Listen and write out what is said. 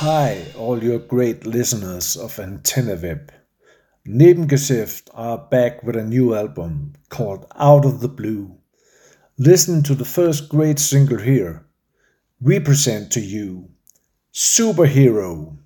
Hi, all your great listeners of AntennaWeb. Nebengeschäft are back with a new album called Out of the Blue. Listen to the first great single here. We present to you Superhero.